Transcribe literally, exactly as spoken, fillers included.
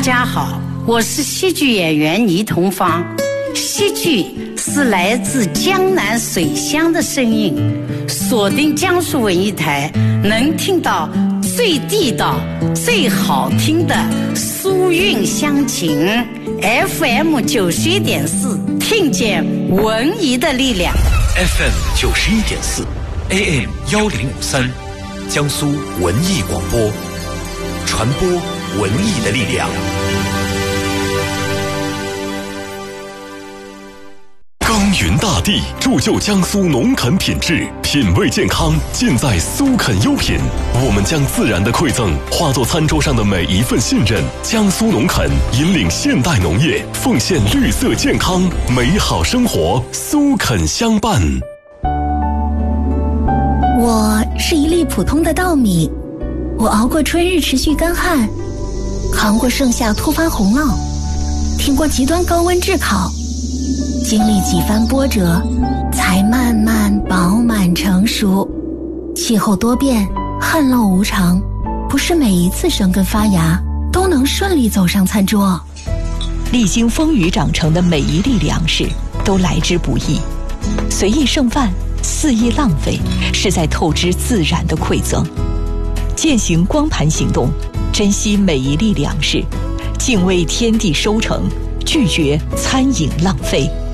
家好，我是戏剧演员倪同芳。戏剧是来自江南水乡的声音，锁定江苏文艺台，能听到最地道、最好听的苏韵乡情。F M 九十一点四，听见文艺的力量。 F M 九十一点四 ，A M 幺零五三，江苏文艺广播，传播文艺的力量。 耕耘大地，铸就江苏农垦品质，品味健康尽在苏垦优品。我们将自然的馈赠化作餐桌上的每一份信任。江苏农垦引领现代农业，奉献绿色健康美好生活，苏垦相伴。 我是一粒普通的稻米，我熬过春日持续干旱，扛过盛夏突发洪涝，挺过极端高温炙烤，经历几番波折，才慢慢饱满成熟。气候多变，旱涝无常，不是每一次生根发芽都能顺利走上餐桌。 历经风雨长成的每一粒粮食都来之不易，随意剩饭，肆意浪费，是在透支自然的馈赠。践行光盘行动，珍惜每一粒粮食，敬畏天地收成，拒绝餐饮浪费。